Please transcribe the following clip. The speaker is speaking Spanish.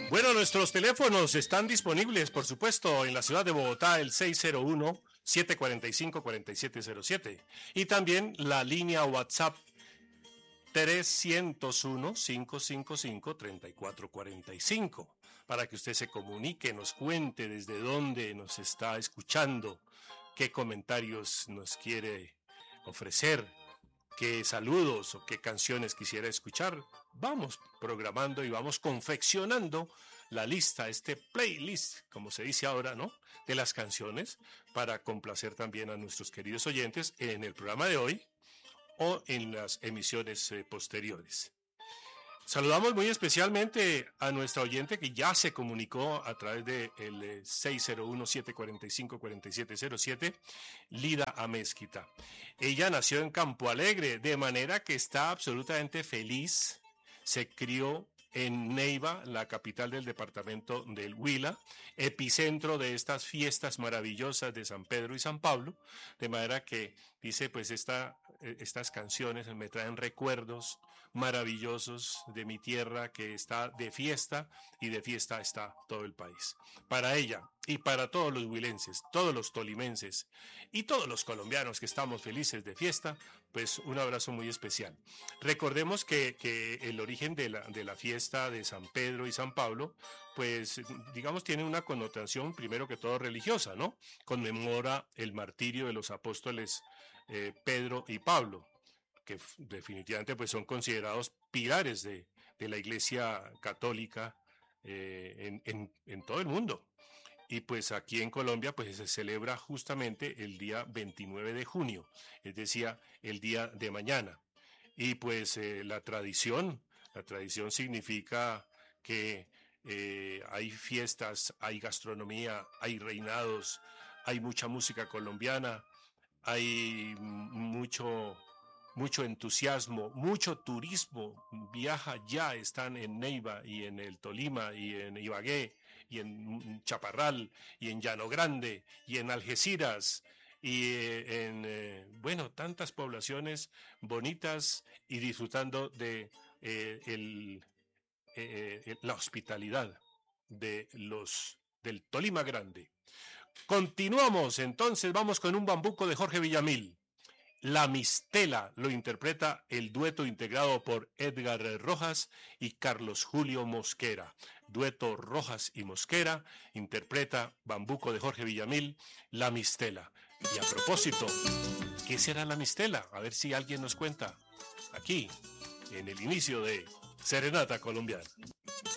Bueno, nuestros teléfonos están disponibles, por supuesto, en la ciudad de Bogotá, el 601-745-4707. Y también la línea WhatsApp 301-555-3445, para que usted se comunique, nos cuente desde dónde nos está escuchando, qué comentarios nos quiere ofrecer, qué saludos o qué canciones quisiera escuchar. Vamos programando y vamos confeccionando la lista, este playlist, como se dice ahora, ¿no? De las canciones para complacer también a nuestros queridos oyentes en el programa de hoy o en las emisiones posteriores. Saludamos muy especialmente a nuestra oyente que ya se comunicó a través del 601-745-4707, Lida Amezquita. Ella nació en Campo Alegre, de manera que está absolutamente feliz. Se crió en Neiva, la capital del departamento del Huila, epicentro de estas fiestas maravillosas de San Pedro y San Pablo, de manera que dice, pues estas canciones me traen recuerdos maravillosos de mi tierra que está de fiesta, y de fiesta está todo el país. Para ella y para todos los huilenses, todos los tolimenses y todos los colombianos que estamos felices de fiesta, pues un abrazo muy especial. Recordemos que el origen de la fiesta de San Pedro y San Pablo, pues digamos tiene una connotación primero que todo religiosa, ¿no? Conmemora el martirio de los apóstoles Pedro y Pablo, que definitivamente pues son considerados pilares de la Iglesia Católica en todo el mundo. Y pues aquí en Colombia pues se celebra justamente el día 29 de junio, es decir, el día de mañana. Y pues la tradición significa que hay fiestas, hay gastronomía, hay reinados, hay mucha música colombiana, hay mucho entusiasmo, mucho turismo, viaja ya, están en Neiva y en el Tolima y en Ibagué y en Chaparral y en Llano Grande y en Algeciras y bueno, tantas poblaciones bonitas y disfrutando de la hospitalidad del Tolima Grande. Continuamos, entonces vamos con un bambuco de Jorge Villamil. La Mistela lo interpreta el dueto integrado por Edgar Rojas y Carlos Julio Mosquera. Dueto Rojas y Mosquera interpreta Bambuco de Jorge Villamil, La Mistela. Y a propósito, ¿qué será la Mistela? A ver si alguien nos cuenta aquí, en el inicio de Serenata Colombiana.